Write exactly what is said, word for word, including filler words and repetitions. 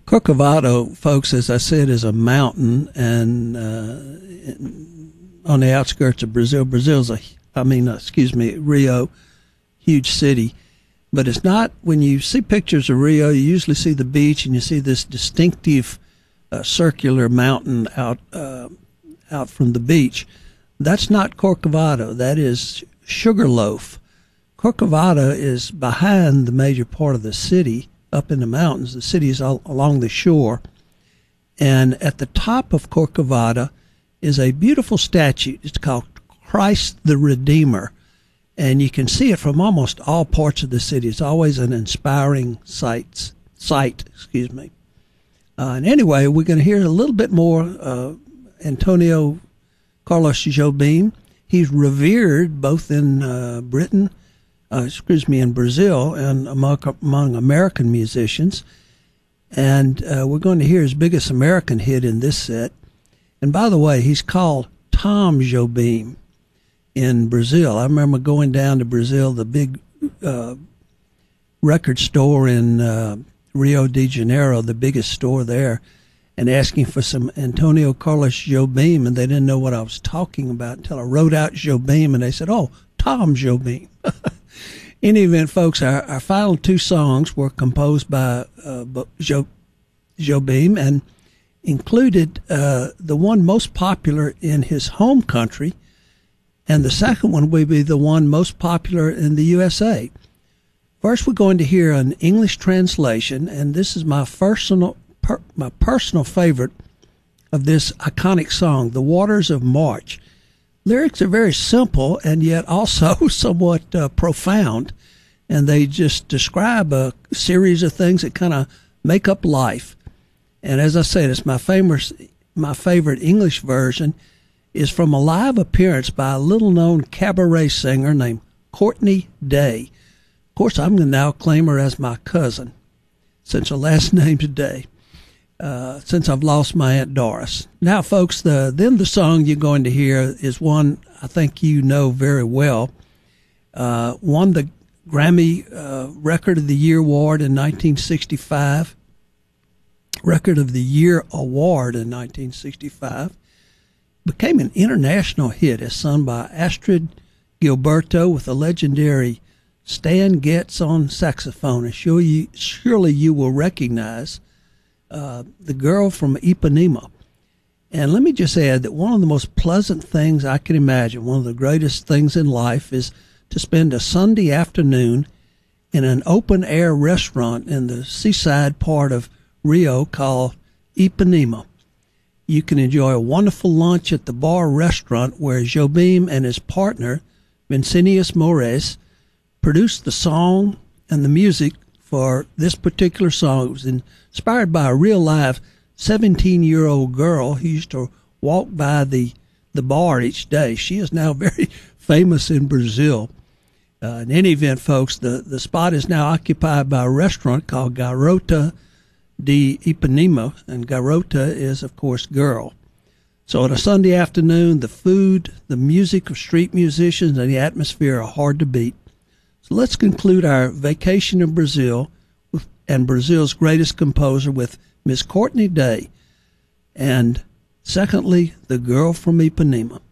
Corcovado, folks, as I said, is a mountain and uh, on the outskirts of Brazil. Brazil's a, I mean, excuse me, Rio, huge city. But it's not, when you see pictures of Rio, you usually see the beach and you see this distinctive uh, circular mountain out uh, out from the beach. That's not Corcovado. That is Sugarloaf. Corcovado is behind the major part of the city, up in the mountains. The city is all along the shore. And at the top of Corcovado is a beautiful statue. It's called Christ the Redeemer. And you can see it from almost all parts of the city. It's always an inspiring sight. sight excuse me. Uh, and anyway, we're going to hear a little bit more uh, Antonio Carlos Jobim. He's revered both in uh, Britain, uh, excuse me, in Brazil, and among, among American musicians. And uh, we're going to hear his biggest American hit in this set. And by the way, he's called Tom Jobim in Brazil. I remember going down to Brazil, the big uh, record store in uh, Rio de Janeiro, the biggest store there, and asking for some Antonio Carlos Jobim, and they didn't know what I was talking about until I wrote out Jobim, and they said, oh, Tom Jobim. In any event, folks, our, our final two songs were composed by uh, jo, Jobim and included uh, the one most popular in his home country, and the second one will be the one most popular in the U S A. First, we're going to hear an English translation, and this is my personal Per, my personal favorite of this iconic song, The Waters of March. Lyrics are very simple and yet also somewhat uh, profound, and they just describe a series of things that kind of make up life. And as I said, it's my famous, my favorite English version is from a live appearance by a little-known cabaret singer named Courtney Day. Of course, I'm going to now claim her as my cousin, since her last name's Day. Uh, since I've lost my Aunt Doris. Now, folks, the then the song you're going to hear is one I think you know very well. Uh, won the Grammy uh, Record of the Year award in nineteen sixty-five. Record of the Year award in nineteen sixty-five. Became an international hit as sung by Astrid Gilberto with the legendary Stan Getz on saxophone. And sure you, surely you will recognize Uh, the girl from Ipanema. And let me just add that one of the most pleasant things I can imagine, one of the greatest things in life, is to spend a Sunday afternoon in an open-air restaurant in the seaside part of Rio called Ipanema. You can enjoy a wonderful lunch at the bar restaurant where Jobim and his partner, Vincentius Moraes, produced the song and the music for this particular song. It was inspired by a real live seventeen-year-old girl who used to walk by the, the bar each day. She is now very famous in Brazil. Uh, in any event, folks, the, the spot is now occupied by a restaurant called Garota de Ipanema, and Garota is, of course, girl. So on a Sunday afternoon, the food, the music of street musicians, and the atmosphere are hard to beat. So let's conclude our vacation in Brazil with, and Brazil's greatest composer with Miss Courtney Day. And secondly, The Girl from Ipanema.